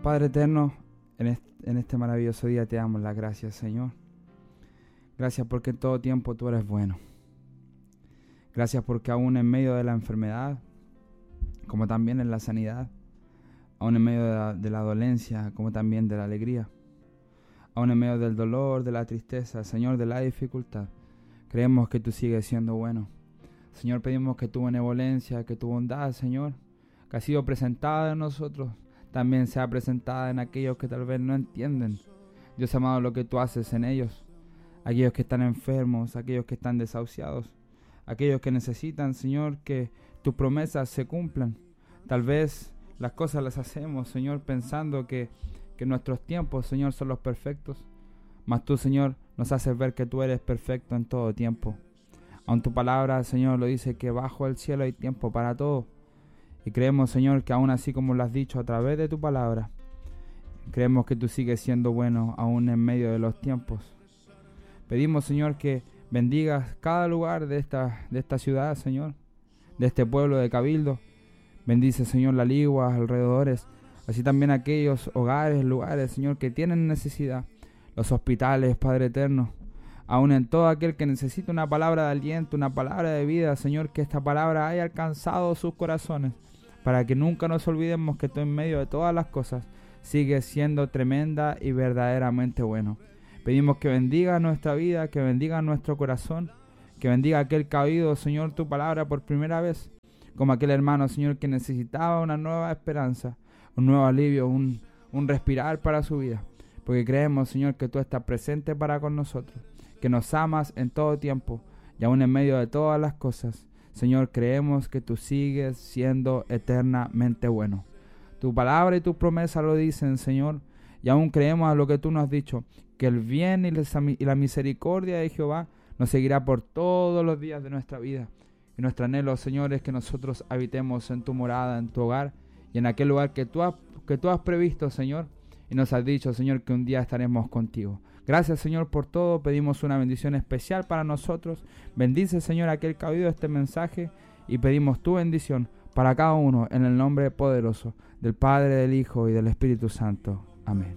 Padre eterno, en este maravilloso día te damos las gracias, Señor. Gracias porque en todo tiempo tú eres bueno. Gracias porque aún en medio de la enfermedad, como también en la sanidad, aún en medio de la dolencia, como también de la alegría, aún en medio del dolor, de la tristeza, Señor, de la dificultad, creemos que tú sigues siendo bueno. Señor, pedimos que tu benevolencia, que tu bondad, Señor, que ha sido presentada en nosotros, también sea presentada en aquellos que tal vez no entienden, Dios amado, lo que tú haces en ellos, aquellos que están enfermos, aquellos que están desahuciados, aquellos que necesitan, Señor, que tus promesas se cumplan. Tal vez las cosas las hacemos, Señor, pensando que nuestros tiempos, Señor, son los perfectos, mas tú, Señor, nos haces ver que tú eres perfecto en todo tiempo. Aun tu palabra, Señor, lo dice que bajo el cielo hay tiempo para todo. Y creemos, Señor, que aún así como lo has dicho a través de tu palabra, creemos que tú sigues siendo bueno aún en medio de los tiempos. Pedimos, Señor, que bendigas cada lugar de esta ciudad, Señor, de este pueblo de Cabildo. Bendice, Señor, la Ligua, alrededores, así también aquellos hogares, lugares, Señor, que tienen necesidad, los hospitales, Padre eterno, aún en todo aquel que necesita una palabra de aliento, una palabra de vida, Señor, que esta palabra haya alcanzado sus corazones, para que nunca nos olvidemos que tú en medio de todas las cosas sigues siendo tremenda y verdaderamente bueno. Pedimos que bendiga nuestra vida, que bendiga nuestro corazón, que bendiga aquel que ha oído, Señor, tu palabra por primera vez, como aquel hermano, Señor, que necesitaba una nueva esperanza, un nuevo alivio, un respirar para su vida, porque creemos, Señor, que tú estás presente para con nosotros, que nos amas en todo tiempo y aún en medio de todas las cosas. Señor, creemos que tú sigues siendo eternamente bueno. Tu palabra y tu promesa lo dicen, Señor, y aún creemos a lo que tú nos has dicho, que el bien y la misericordia de Jehová nos seguirá por todos los días de nuestra vida. Y nuestro anhelo, Señor, es que nosotros habitemos en tu morada, en tu hogar y en aquel lugar que tú has previsto, Señor, y nos has dicho, Señor, que un día estaremos contigo. Gracias, Señor, por todo. Pedimos una bendición especial para nosotros. Bendice, Señor, aquel que ha oído este mensaje y pedimos tu bendición para cada uno en el nombre poderoso del Padre, del Hijo y del Espíritu Santo. Amén.